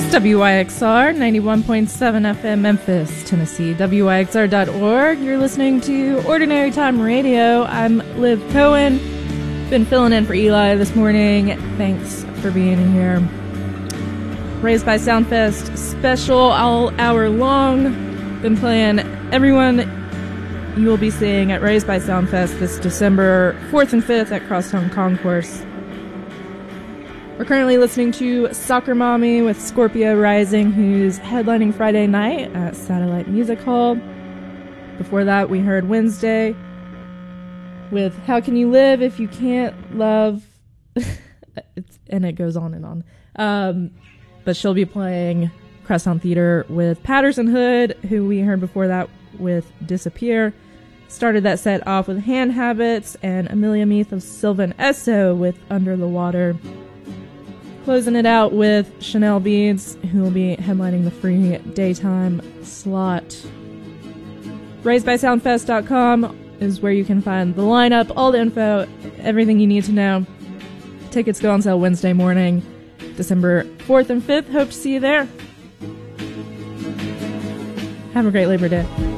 WYXR 91.7 FM Memphis, Tennessee, WYXR.org. You're listening to Ordinary Time Radio. I'm Liv Cohen. Been filling in for Eli this morning. Thanks for being here. Raised by Soundfest special all hour long. Been playing everyone you will be seeing at Raised by Soundfest this December 4th and 5th at Crosstown Concourse. We're currently listening to Soccer Mommy with Scorpio Rising, who's headlining Friday night at Satellite Music Hall. Before that, we heard Wednesday with How Can You Live If You Can't Love? And it goes on and on. But she'll be playing Crosstown Theater with Patterson Hood, who we heard before that with Disappear. Started that set off with Hand Habits and Amelia Meath of Sylvan Esso with Under the Water. Closing it out with Chanel Beads, who will be headlining the free daytime slot. RaisedBySoundfest.com is where you can find the lineup, all the info, everything you need to know. Tickets go on sale Wednesday morning, December 4th and 5th. Hope to see you there. Have a great Labor Day.